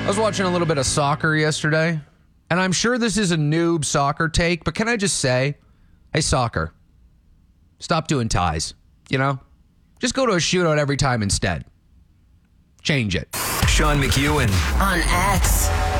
I was watching a little bit of soccer yesterday, and I'm sure this is a noob soccer take, but can I just say, hey, soccer, stop doing ties, you know? Just go to a shootout every time instead. Change it. Sean McEwen on X.